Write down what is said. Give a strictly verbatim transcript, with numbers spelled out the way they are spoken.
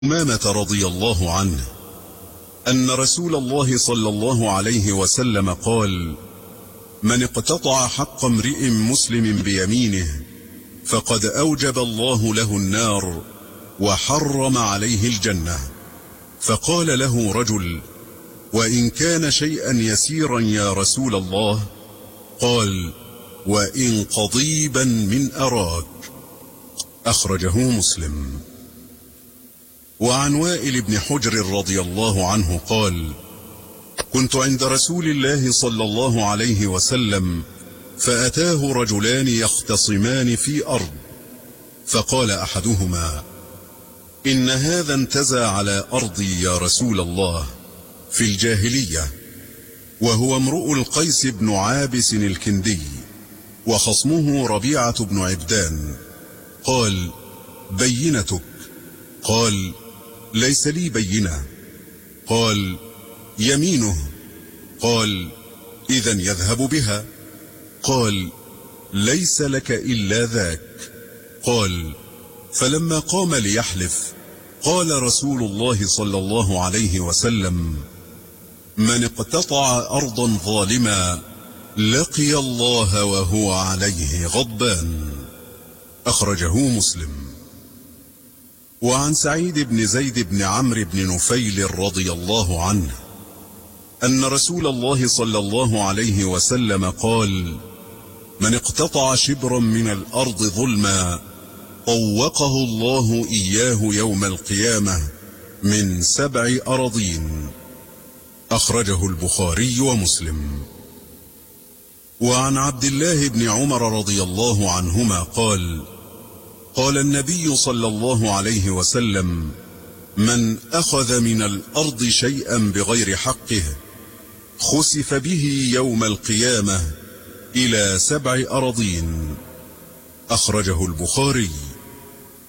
أمامة رضي الله عنه أن رسول الله صلى الله عليه وسلم قال: من اقتطع حق امرئ مسلم بيمينه فقد أوجب الله له النار وحرم عليه الجنة. فقال له رجل: وإن كان شيئا يسيرا يا رسول الله؟ قال: وإن قضيبا من أراك. أخرجه مسلم. وعن وائل بن حجر رضي الله عنه قال: كنت عند رسول الله صلى الله عليه وسلم فأتاه رجلان يختصمان في أرض، فقال أحدهما: إن هذا انتزع على أرضي يا رسول الله في الجاهلية، وهو امرؤ القيس بن عابس الكندي، وخصمه ربيعة بن عبدان. قال: بينتك؟ قال: ليس لي بينة. قال: يمينه؟ قال: إذن يذهب بها. قال: ليس لك إلا ذاك. قال: فلما قام ليحلف قال رسول الله صلى الله عليه وسلم: من اقتطع أرضا ظالما لقي الله وهو عليه غضبان. أخرجه مسلم. وعن سعيد بن زيد بن عمرو بن نفيل رضي الله عنه أن رسول الله صلى الله عليه وسلم قال: من اقتطع شبرا من الأرض ظلما طوقه الله إياه يوم القيامة من سبع أراضين. أخرجه البخاري ومسلم. وعن عبد الله بن عمر رضي الله عنهما قال: قال النبي صلى الله عليه وسلم: من أخذ من الأرض شيئا بغير حقه خسف به يوم القيامة إلى سبع أراضين. أخرجه البخاري.